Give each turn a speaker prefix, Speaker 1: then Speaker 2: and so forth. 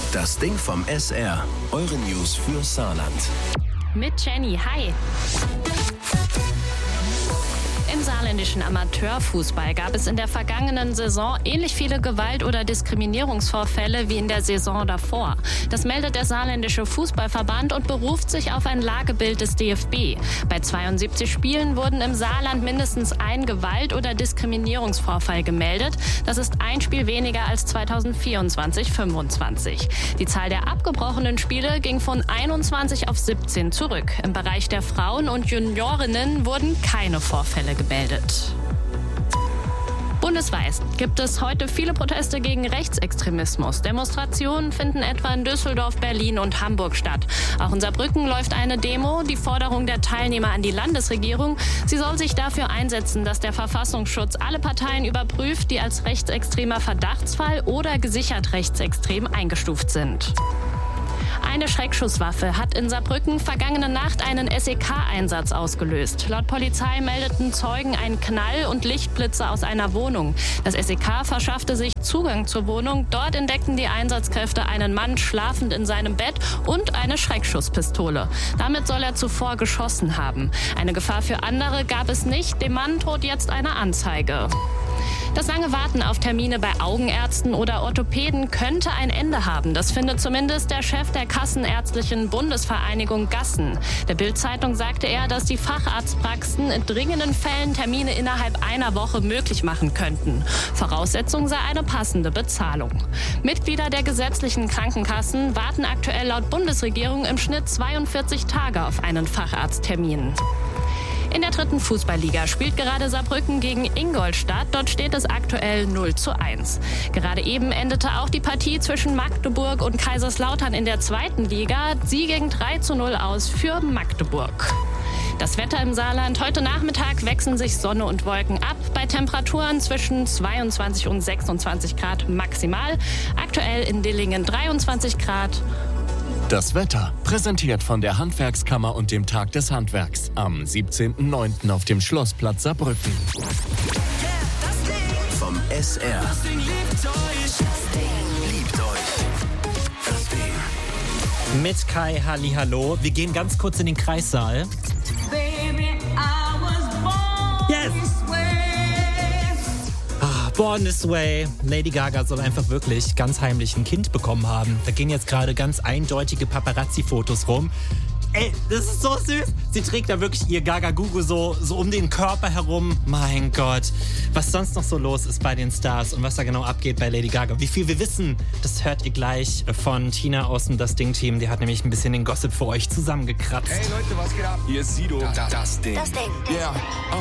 Speaker 1: Das Ding vom SR. Eure News für Saarland.
Speaker 2: Mit Jenny, hi. Im saarländischen Amateurfußball gab es in der vergangenen Saison ähnlich viele Gewalt- oder Diskriminierungsvorfälle wie in der Saison davor. Das meldet der saarländische Fußballverband und beruft sich auf ein Lagebild des DFB. Bei 72 Spielen wurden im Saarland mindestens ein Gewalt- oder Diskriminierungsvorfall gemeldet. Das ist ein Spiel weniger als 2024/25. Die Zahl der abgebrochenen Spiele ging von 21 auf 17 zurück. Im Bereich der Frauen und Juniorinnen wurden keine Vorfälle gemeldet. Bundesweit gibt es heute viele Proteste gegen Rechtsextremismus. Demonstrationen finden etwa in Düsseldorf, Berlin und Hamburg statt. Auch in Saarbrücken läuft eine Demo. Die Forderung der Teilnehmer an die Landesregierung: Sie soll sich dafür einsetzen, dass der Verfassungsschutz alle Parteien überprüft, die als rechtsextremer Verdachtsfall oder gesichert rechtsextrem eingestuft sind. Eine Schreckschusswaffe hat in Saarbrücken vergangene Nacht einen SEK-Einsatz ausgelöst. Laut Polizei meldeten Zeugen einen Knall und Lichtblitze aus einer Wohnung. Das SEK verschaffte sich Zugang zur Wohnung. Dort entdeckten die Einsatzkräfte einen Mann schlafend in seinem Bett und eine Schreckschusspistole. Damit soll er zuvor geschossen haben. Eine Gefahr für andere gab es nicht. Dem Mann droht jetzt eine Anzeige. Das lange Warten auf Termine bei Augenärzten oder Orthopäden könnte ein Ende haben. Das findet zumindest der Chef der Kassenärztlichen Bundesvereinigung Gassen. Der Bild-Zeitung sagte er, dass die Facharztpraxen in dringenden Fällen Termine innerhalb einer Woche möglich machen könnten. Voraussetzung sei eine passende Bezahlung. Mitglieder der gesetzlichen Krankenkassen warten aktuell laut Bundesregierung im Schnitt 42 Tage auf einen Facharzttermin. In der 3. Fußballliga spielt gerade Saarbrücken gegen Ingolstadt. Dort steht es aktuell 0:1. Gerade eben endete auch die Partie zwischen Magdeburg und Kaiserslautern in der 2. Liga. Sie ging 3:0 aus für Magdeburg. Das Wetter im Saarland: Heute Nachmittag wechseln sich Sonne und Wolken ab. Bei Temperaturen zwischen 22 und 26 Grad maximal. Aktuell in Dillingen 23 Grad.
Speaker 3: Das Wetter, präsentiert von der Handwerkskammer und dem Tag des Handwerks am 17.09. auf dem Schlossplatz Saarbrücken.
Speaker 1: Vom SR. Das Ding liebt euch. Das Ding.
Speaker 4: Mit Kai Hallihallo. Wir gehen ganz kurz in den Kreissaal.
Speaker 5: Baby, I was born
Speaker 4: Yes.
Speaker 5: this way.
Speaker 4: Born This Way. Lady Gaga soll einfach wirklich ganz heimlich ein Kind bekommen haben. Da gehen jetzt gerade ganz eindeutige Paparazzi-Fotos rum. Ey, das ist so süß. Sie trägt da wirklich ihr Gaga-Gugu so um den Körper herum. Mein Gott, was sonst noch so los ist bei den Stars und was da genau abgeht bei Lady Gaga. Wie viel wir wissen, das hört ihr gleich von Tina aus dem Das Ding-Team. Die hat nämlich ein bisschen den Gossip für euch zusammengekratzt.
Speaker 6: Hey Leute, was geht ab? Hier ist Sido.
Speaker 1: Das Ding.
Speaker 6: Yeah.